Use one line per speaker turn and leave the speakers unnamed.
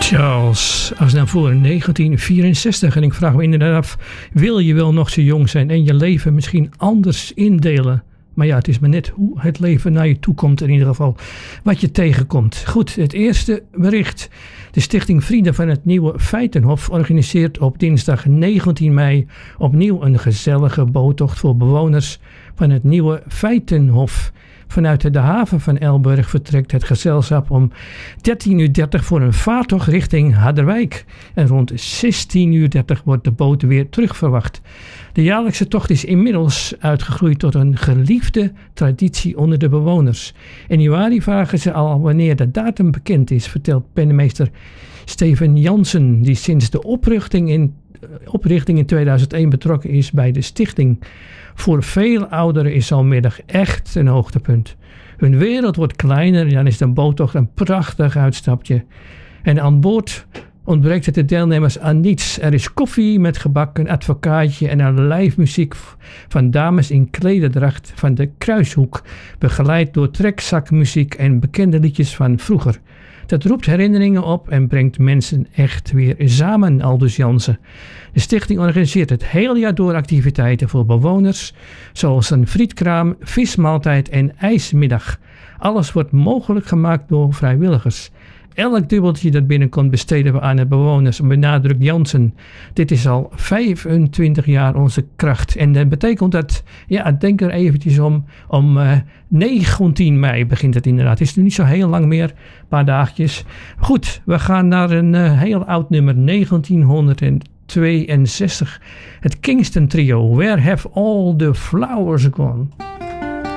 Charles Aznavour in 1964. En ik vraag me inderdaad af, wil je wel nog zo jong zijn en je leven misschien anders indelen? Maar ja, het is maar net hoe het leven naar je toe komt, in ieder geval wat je tegenkomt. Goed, het eerste bericht. De Stichting Vrienden van het Nieuwe Feitenhof organiseert op dinsdag 19 mei opnieuw een gezellige boottocht voor bewoners van het Nieuwe Feitenhof. Vanuit de haven van Elburg vertrekt het gezelschap om 13:30 voor een vaartocht richting Harderwijk. En rond 16:30 wordt de boot weer terugverwacht. De jaarlijkse tocht is inmiddels uitgegroeid tot een geliefde traditie onder de bewoners. In januari vragen ze al wanneer de datum bekend is, vertelt pennenmeester Steven Jansen, die sinds de oprichting in 2001 betrokken is bij de stichting. Voor veel ouderen is zo'n middag echt een hoogtepunt. Hun wereld wordt kleiner en dan is de boottocht een prachtig uitstapje. En aan boord ontbreekt het de deelnemers aan niets. Er is koffie met gebak, een advocaatje en een live muziek van dames in klederdracht van de Kruishoek, begeleid door trekzakmuziek en bekende liedjes van vroeger. Dat roept herinneringen op en brengt mensen echt weer samen, aldus Jansen. De stichting organiseert het hele jaar door activiteiten voor bewoners, zoals een frietkraam, vismaaltijd en ijsmiddag. Alles wordt mogelijk gemaakt door vrijwilligers. Elk dubbeltje dat binnenkomt besteden we aan de bewoners, benadrukt Jansen. Dit is al 25 jaar onze kracht. En dat betekent dat, ja, denk er eventjes om 19 mei begint het inderdaad. Het is nu niet zo heel lang meer, een paar dagjes. Goed, we gaan naar een heel oud nummer, 1962. Het Kingston Trio, Where Have All the Flowers Gone?